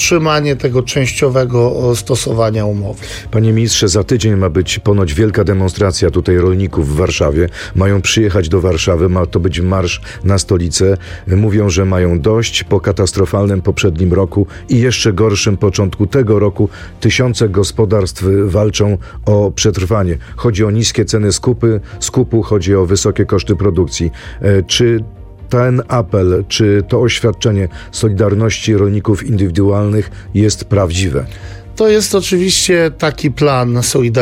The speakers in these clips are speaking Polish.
utrzymanie tego częściowego stosowania umowy. Panie ministrze, za tydzień ma być ponoć wielka demonstracja tutaj rolników w Warszawie. Mają przyjechać do Warszawy, ma to być marsz na stolicę. Mówią, że mają dość po katastrofalnym poprzednim roku i jeszcze gorszym początku tego roku. Tysiące gospodarstw walczą o przetrwanie. Chodzi o niskie ceny skupu, chodzi o wysokie koszty produkcji. Czy ten apel, czy to oświadczenie solidarności rolników indywidualnych jest prawdziwe? To jest oczywiście taki plan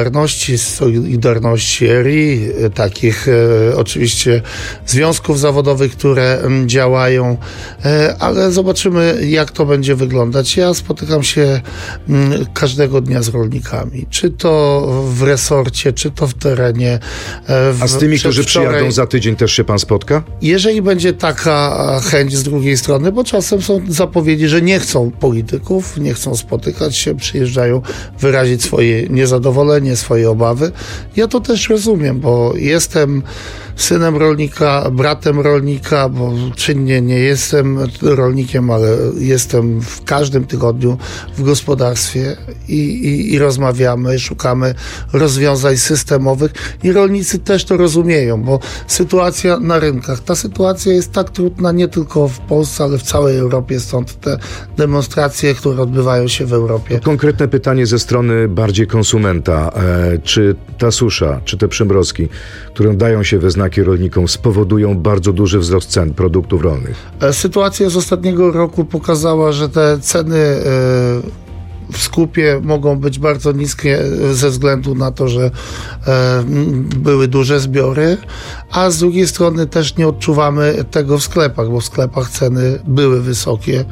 Solidarności RI, takich oczywiście związków zawodowych, które działają, ale zobaczymy, jak to będzie wyglądać. Ja spotykam się każdego dnia z rolnikami, czy to w resorcie, czy to w terenie. A z tymi, którzy przyjadą za tydzień, też się pan spotka? Jeżeli będzie taka chęć z drugiej strony, bo czasem są zapowiedzi, że nie chcą polityków, nie chcą spotykać się, przyjeżdżają wyrazić swoje niezadowolenie, swoje obawy. Ja to też rozumiem, bo jestem synem rolnika, bratem rolnika, bo czynnie nie jestem rolnikiem, ale jestem w każdym tygodniu w gospodarstwie i rozmawiamy, szukamy rozwiązań systemowych i rolnicy też to rozumieją, bo sytuacja na rynkach, ta sytuacja jest tak trudna nie tylko w Polsce, ale w całej Europie, stąd te demonstracje, które odbywają się w Europie. Konkretne pytanie ze strony bardziej konsumenta. Czy ta susza, czy te przymrozki, które dają się we znaki rolnikom, spowodują bardzo duży wzrost cen produktów rolnych? Sytuacja z ostatniego roku pokazała, że te ceny w skupie mogą być bardzo niskie ze względu na to, że były duże zbiory, a z drugiej strony też nie odczuwamy tego w sklepach, bo w sklepach ceny były wysokie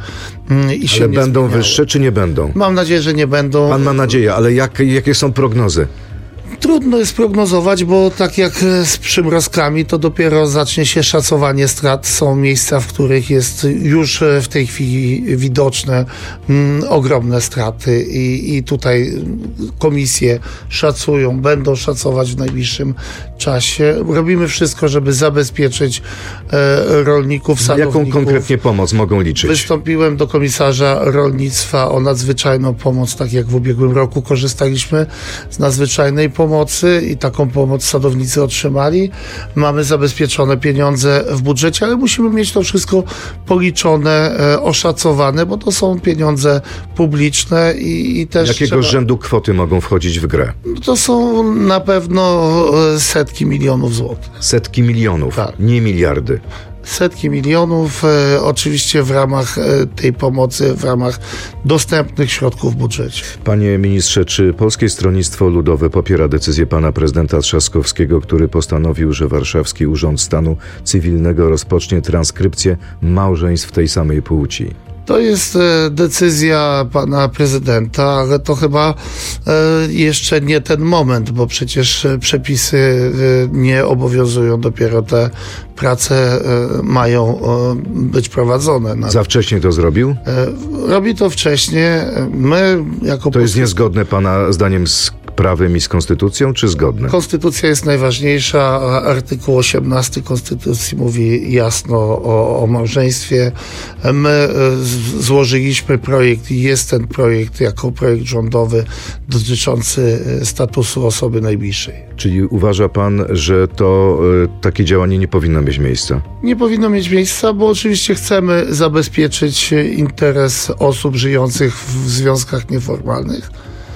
i się nie będą zmieniały. Wyższe czy nie będą? Mam nadzieję, że nie będą. Pan ma nadzieję, ale jakie są prognozy? Trudno jest prognozować, bo tak jak z przymrozkami, to dopiero zacznie się szacowanie strat. Są miejsca, w których jest już w tej chwili widoczne ogromne straty i tutaj komisje szacują, będą szacować w najbliższym czasie. Robimy wszystko, żeby zabezpieczyć rolników, sadowników. Jaką konkretnie pomoc mogą liczyć? Wystąpiłem do komisarza rolnictwa o nadzwyczajną pomoc, tak jak w ubiegłym roku korzystaliśmy z nadzwyczajnej pomocy i taką pomoc sadownicy otrzymali. Mamy zabezpieczone pieniądze w budżecie, ale musimy mieć to wszystko policzone, oszacowane, bo to są pieniądze publiczne i też jakiego rzędu kwoty mogą wchodzić w grę? To są na pewno setki milionów złotych. Setki milionów, tak. Nie miliardy. Setki milionów, oczywiście w ramach tej pomocy, w ramach dostępnych środków w budżecie. Panie ministrze, czy Polskie Stronnictwo Ludowe popiera decyzję pana prezydenta Trzaskowskiego, który postanowił, że Warszawski Urząd Stanu Cywilnego rozpocznie transkrypcję małżeństw tej samej płci? To jest decyzja pana prezydenta, ale to chyba jeszcze nie ten moment, bo przecież przepisy nie obowiązują, dopiero te prace mają być prowadzone. Za wcześnie to zrobił? Robi to wcześnie. My jako To jest niezgodne pana zdaniem z prawem i z konstytucją, czy zgodne? Konstytucja jest najważniejsza. Artykuł 18 Konstytucji mówi jasno o małżeństwie. My złożyliśmy projekt i jest ten projekt jako projekt rządowy dotyczący statusu osoby najbliższej. Czyli uważa pan, że to takie działanie nie powinno mieć miejsca? Nie powinno mieć miejsca, bo oczywiście chcemy zabezpieczyć interes osób żyjących w związkach nieformalnych.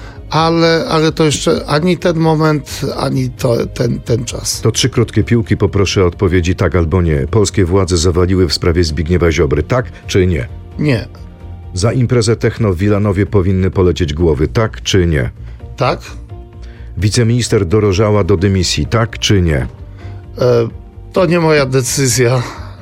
Ale to jeszcze ani ten moment, ani ten czas. To 3 krótkie piłki, poproszę o odpowiedzi tak albo nie. Polskie władze zawaliły w sprawie Zbigniewa Ziobry, tak czy nie? Nie. Za imprezę techno w Wilanowie powinny polecieć głowy, tak czy nie? Tak. Wiceminister Dorożała do dymisji, tak czy nie? To nie moja decyzja.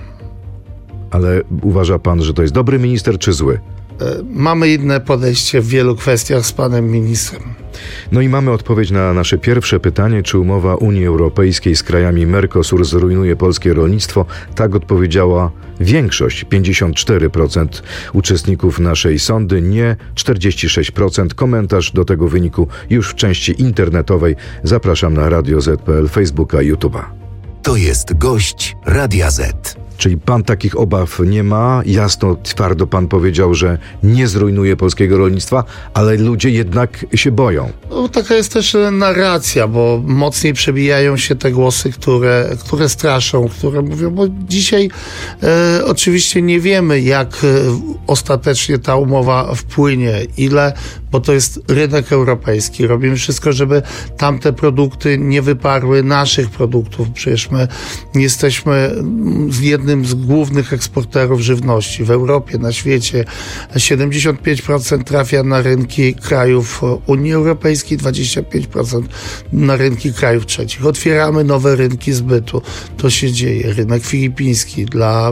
Ale uważa pan, że to jest dobry minister czy zły? Mamy inne podejście w wielu kwestiach z panem ministrem. No i mamy odpowiedź na nasze pierwsze pytanie, czy umowa Unii Europejskiej z krajami Mercosur zrujnuje polskie rolnictwo. Tak odpowiedziała większość, 54% uczestników naszej sondy, nie 46%. Komentarz do tego wyniku już w części internetowej. Zapraszam na Radio Z.pl, Facebooka i YouTube'a. To jest gość Radia Z. Czyli pan takich obaw nie ma? Jasno, twardo pan powiedział, że nie zrujnuje polskiego rolnictwa, ale ludzie jednak się boją. No, taka jest też narracja, bo mocniej przebijają się te głosy, które straszą, które mówią, bo dzisiaj oczywiście nie wiemy, jak ostatecznie ta umowa wpłynie, ile, bo to jest rynek europejski. Robimy wszystko, żeby tamte produkty nie wyparły naszych produktów. Przecież my jesteśmy jednym z głównych eksporterów żywności w Europie, na świecie. 75% trafia na rynki krajów Unii Europejskiej, 25% na rynki krajów trzecich. Otwieramy nowe rynki zbytu. To się dzieje. Rynek filipiński dla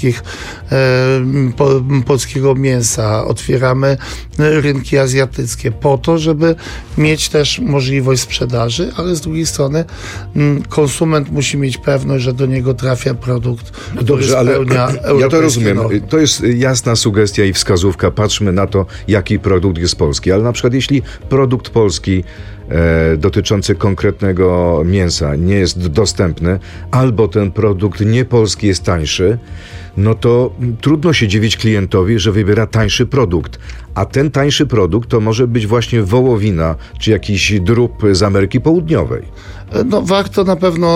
polskiego mięsa. Otwieramy rynki azjatyckie po to, żeby mieć też możliwość sprzedaży, ale z drugiej strony konsument musi mieć pewność, że do niego trafia produkt, który spełnia europejskie ja to rozumiem. normy. To jest jasna sugestia i wskazówka. Patrzmy na to, jaki produkt jest polski. Ale na przykład jeśli produkt polski dotyczący konkretnego mięsa nie jest dostępny, albo ten produkt niepolski jest tańszy, no to trudno się dziwić klientowi, że wybiera tańszy produkt. A ten tańszy produkt to może być właśnie wołowina, czy jakiś drób z Ameryki Południowej. No warto na pewno